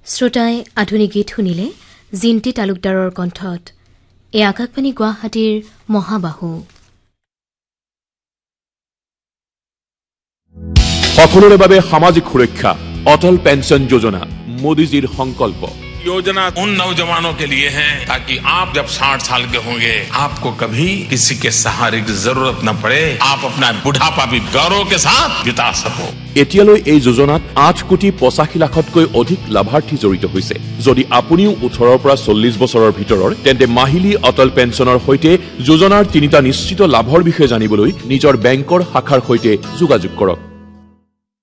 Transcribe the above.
শ্ৰোতাই আধুনিক গীত শুনিলে জিন্তি তালুকদাৰৰ কণ্ঠত এই আকাশবাণী গুৱাহাটীৰ মহাবাহু সকলোৰে বাবে সামাজিক সুৰক্ষা অটল পেঞ্চন যোজনা মোদীজীৰ সংকল্প योजना उन नौजवानों के लिए है ताकि आप जब 60 साल के होंगे आपको कभी किसी के सहारे की जरूरत न पड़े आप अपना बुढ़ापा भी गौरव के साथ बिता सको এতিয়ালৈ এই যোজনাত 8,85 লাখতকৈ অধিক লাভাৰ্থী জড়িত হৈছে যদি আপুনিও 18 পৰা 40 বছৰৰ ভিতৰৰ তেন্তে মাহিলী অটল পেঞ্চনৰ সৈতে যোজনাৰ তিনিটা নিশ্চিত লাভৰ বিষয়ে জানিবলৈ নিজৰ বেংকৰ শাখাৰ সৈতে যোগাযোগ কৰক